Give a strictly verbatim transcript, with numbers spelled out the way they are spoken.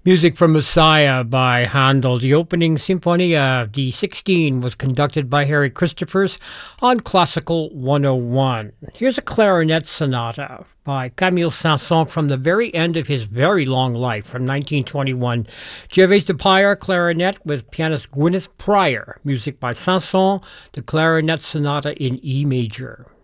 Music from Messiah by Handel. The opening Sinfonia D sixteen was conducted by Harry Christophers on Classical one oh one. Here's a clarinet sonata by Camille Saint-Saëns from the very end of his very long life, from nineteen twenty-one. Gervais de Payar, clarinet with pianist Gwyneth Pryor. Music by Saint-Saëns, the clarinet sonata in E major.